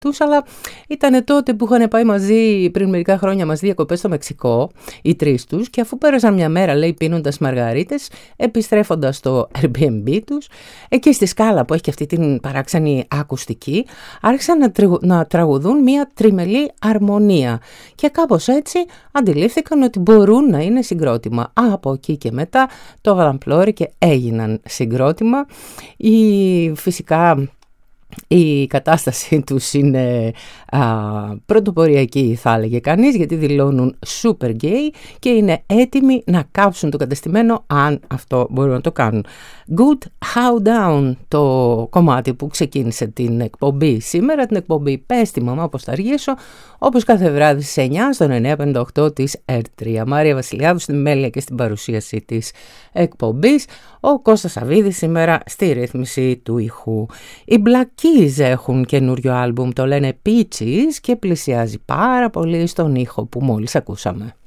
τους, αλλά ήταν τότε που είχαν πάει μαζί πριν μερικά χρόνια μαζί διακοπές στο Μεξικό, οι τρεις τους, και αφού πέρασαν μια μέρα, λέει, πίνοντας μαργαρίτες, επιστρέφοντας στο Airbnb τους, εκεί στη σκάλα που έχει και αυτή την παράξενη ακουστική, άρχισαν να τραγουδούν μια τριμελή αρμονία και κάπως έτσι αντιλήφθηκαν ότι μπορούν να είναι συγκρότημα. Από εκεί και μετά το έβαλαν πλώρη και έγιναν συγκρότημα. Φυσικά η κατάστασή τους είναι πρωτοποριακή, θα έλεγε κανείς, γιατί δηλώνουν super gay και είναι έτοιμοι να κάψουν το κατεστημένο αν αυτό μπορούν να το κάνουν. Good How Down, το κομμάτι που ξεκίνησε την εκπομπή σήμερα, την εκπομπή «Πες τη μαμά πως θα αργήσω», όπως κάθε βράδυ στις 9 στο 958 της R3. Μάρια Βασιλιάδου στην μέλεια και στην παρουσίαση της εκπομπής. Ο Κώστας Σαββίδης σήμερα στη ρύθμιση του ήχου. Οι Black Keys έχουν καινούριο άλμπουμ, το λένε Peaches, και πλησιάζει πάρα πολύ στον ήχο που μόλις ακούσαμε.